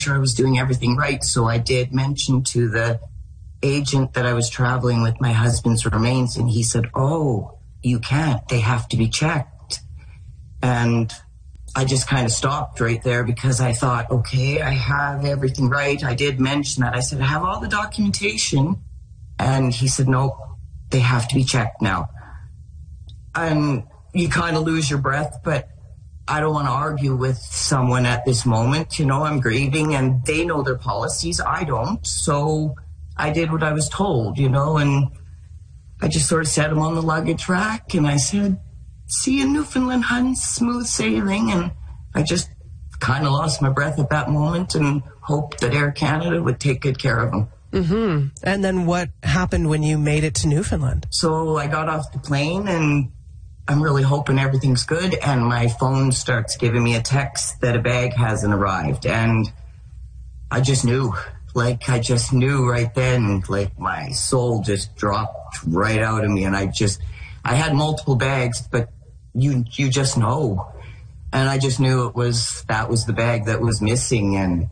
sure I was doing everything right. So I did mention to the agent that I was traveling with my husband's remains, and he said, "Oh, you can't. They have to be checked." And I just kind of stopped right there because I thought, okay, I have everything right. I did mention that. I said, I have all the documentation. And he said, no, they have to be checked now. And you kind of lose your breath, but I don't want to argue with someone at this moment. You know, I'm grieving and they know their policies. I don't. So I did what I was told, you know, and I just sort of set him on the luggage rack and I said, "See you in Newfoundland, hun, smooth sailing." And I just kind of lost my breath at that moment and hoped that Air Canada would take good care of him. Mm-hmm. And then what happened when you made it to Newfoundland? So I got off the plane and I'm really hoping everything's good. And my phone starts giving me a text that a bag hasn't arrived. And I just knew, I just knew right then, my soul just dropped right out of me. And I had multiple bags, but you just know. And I just knew that was the bag that was missing. And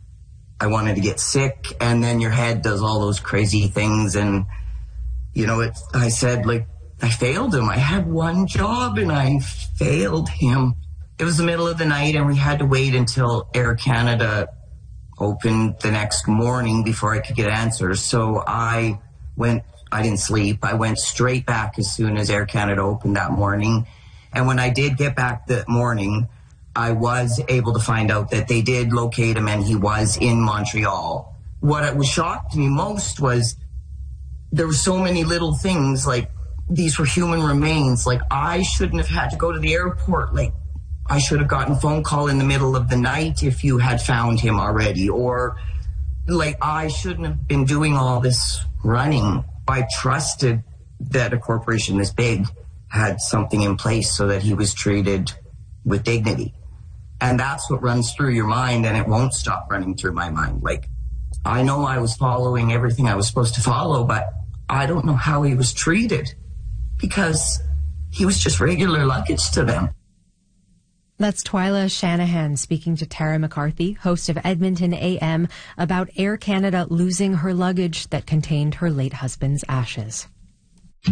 I wanted to get sick. And then your head does all those crazy things. And, you know, I said, I failed him. I had one job and I failed him. It was the middle of the night and we had to wait until Air Canada opened the next morning before I could get answers. So I didn't sleep. I went straight back as soon as Air Canada opened that morning. And when I did get back that morning, I was able to find out that they did locate him and he was in Montreal. What was shocked me most was there were so many little things, these were human remains. I shouldn't have had to go to the airport. I should have gotten a phone call in the middle of the night if you had found him already. Or I shouldn't have been doing all this running. I trusted that a corporation this big had something in place so that he was treated with dignity. And that's what runs through your mind, and it won't stop running through my mind. I know I was following everything I was supposed to follow, but I don't know how he was treated because he was just regular luggage to them. That's Twyla Shanahan speaking to Tara McCarthy, host of Edmonton AM, about Air Canada losing her luggage that contained her late husband's ashes.